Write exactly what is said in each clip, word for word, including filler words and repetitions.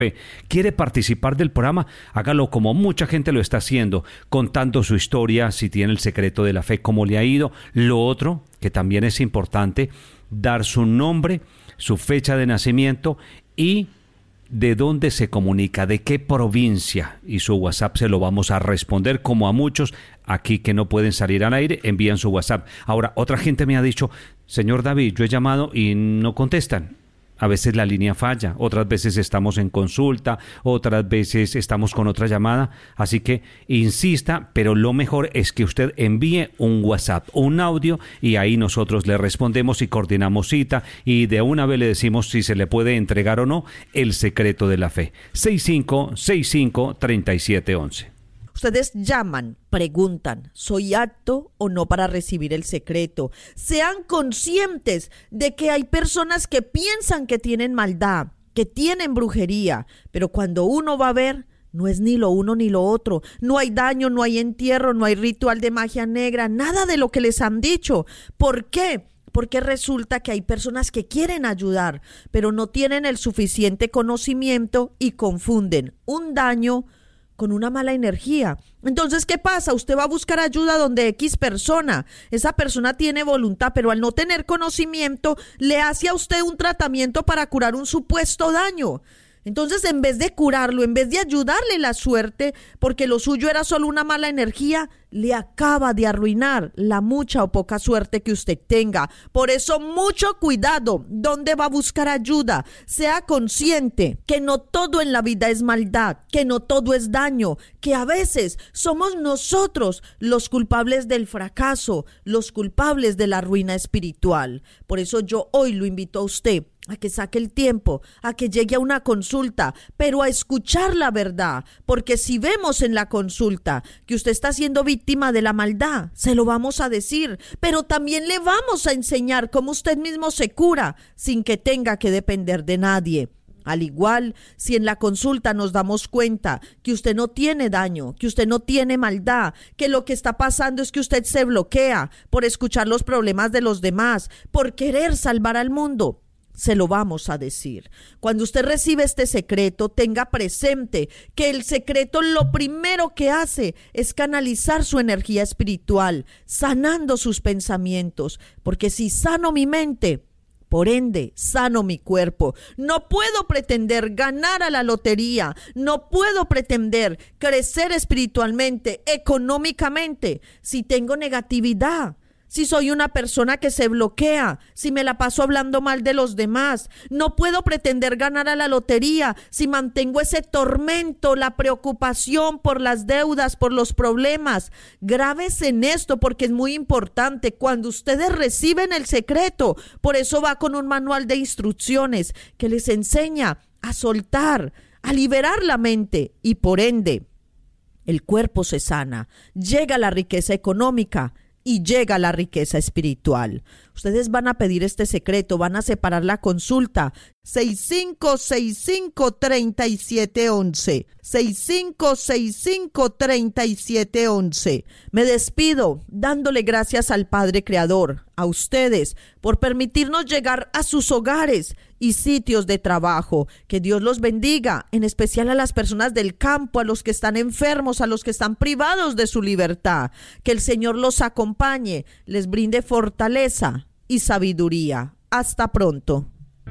¿Quiere participar del programa? Hágalo como mucha gente lo está haciendo, contando su historia, si tiene el secreto de la fe, cómo le ha ido. Lo otro, que también es importante, dar su nombre, su fecha de nacimiento y de dónde se comunica, de qué provincia, y su WhatsApp se lo vamos a responder, como a muchos aquí que no pueden salir al aire, envían su WhatsApp. Ahora, otra gente me ha dicho, señor David, yo he llamado y no contestan. A veces la línea falla, otras veces estamos en consulta, otras veces estamos con otra llamada. Así que insista, pero lo mejor es que usted envíe un WhatsApp, un audio, y ahí nosotros le respondemos y coordinamos cita y de una vez le decimos si se le puede entregar o no el secreto de la fe. seis cinco seis cinco, tres siete uno uno. Ustedes llaman, preguntan, ¿soy apto o no para recibir el secreto? Sean conscientes de que hay personas que piensan que tienen maldad, que tienen brujería, pero cuando uno va a ver, no es ni lo uno ni lo otro. No hay daño, no hay entierro, no hay ritual de magia negra, nada de lo que les han dicho. ¿Por qué? Porque resulta que hay personas que quieren ayudar, pero no tienen el suficiente conocimiento y confunden un daño con una mala energía. Entonces, ¿qué pasa? Usted va a buscar ayuda donde X persona, esa persona tiene voluntad, pero al no tener conocimiento, le hace a usted un tratamiento para curar un supuesto daño. Entonces, en vez de curarlo, en vez de ayudarle la suerte, porque lo suyo era solo una mala energía, le acaba de arruinar la mucha o poca suerte que usted tenga. Por eso, mucho cuidado. ¿Dónde va a buscar ayuda? Sea consciente que no todo en la vida es maldad, que no todo es daño, que a veces somos nosotros los culpables del fracaso, los culpables de la ruina espiritual. Por eso yo hoy lo invito a usted a que saque el tiempo, a que llegue a una consulta, pero a escuchar la verdad, porque si vemos en la consulta que usted está siendo víctima de la maldad, se lo vamos a decir, pero también le vamos a enseñar cómo usted mismo se cura sin que tenga que depender de nadie. Al igual, si en la consulta nos damos cuenta que usted no tiene daño, que usted no tiene maldad, que lo que está pasando es que usted se bloquea por escuchar los problemas de los demás, por querer salvar al mundo, se lo vamos a decir. Cuando usted recibe este secreto, tenga presente que el secreto lo primero que hace es canalizar su energía espiritual, sanando sus pensamientos, porque si sano mi mente, por ende, sano mi cuerpo. No puedo pretender ganar a la lotería, no puedo pretender crecer espiritualmente, económicamente, si tengo negatividad. Si soy una persona que se bloquea, si me la paso hablando mal de los demás, no puedo pretender ganar a la lotería si mantengo ese tormento, la preocupación por las deudas, por los problemas. Grábese en esto porque es muy importante. Cuando ustedes reciben el secreto, por eso va con un manual de instrucciones que les enseña a soltar, a liberar la mente y por ende el cuerpo se sana, llega la riqueza económica y llega la riqueza espiritual. Ustedes van a pedir este secreto, van a separar la consulta. seis cinco seis cinco, tres siete uno uno. seis cinco seis cinco, tres siete uno uno. Me despido dándole gracias al Padre Creador, a ustedes, por permitirnos llegar a sus hogares y sitios de trabajo. Que Dios los bendiga, en especial a las personas del campo, a los que están enfermos, a los que están privados de su libertad. Que el Señor los acompañe, les brinde fortaleza y sabiduría. Hasta pronto.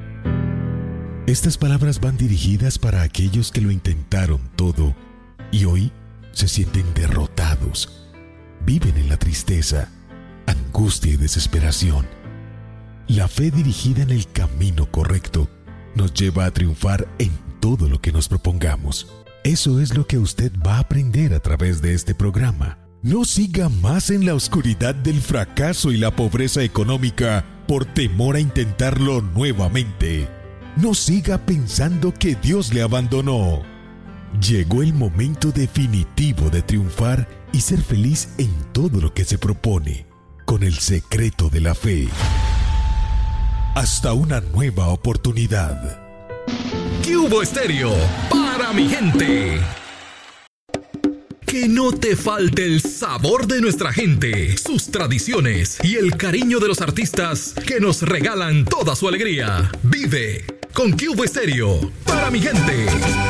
Estas palabras van dirigidas para aquellos que lo intentaron todo y hoy se sienten derrotados. Viven en la tristeza, angustia y desesperación. La fe dirigida en el camino correcto nos lleva a triunfar en todo lo que nos propongamos. Eso es lo que usted va a aprender a través de este programa. No siga más en la oscuridad del fracaso y la pobreza económica por temor a intentarlo nuevamente. No siga pensando que Dios le abandonó. Llegó el momento definitivo de triunfar y ser feliz en todo lo que se propone, con el secreto de la fe. Hasta una nueva oportunidad. Cubo Estéreo, para mi gente. Que no te falte el sabor de nuestra gente, sus tradiciones y el cariño de los artistas que nos regalan toda su alegría. Vive con Cube Stereo. Para mi gente.